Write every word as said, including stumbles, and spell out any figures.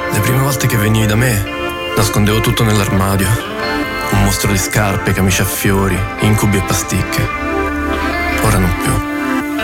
Le prime volte che venivi da me, nascondevo tutto nell'armadio. Un mostro di scarpe, camicie a fiori, incubi e pasticche.